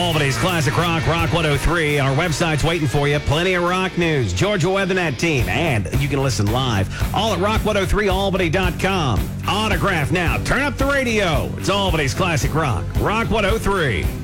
Albany's Classic Rock, Rock 103. Our website's waiting for you. Plenty of rock news, Georgia WeatherNet team, and you can listen live all at rock103albany.com. Autograph now. Turn up the radio. It's Albany's Classic Rock, Rock 103.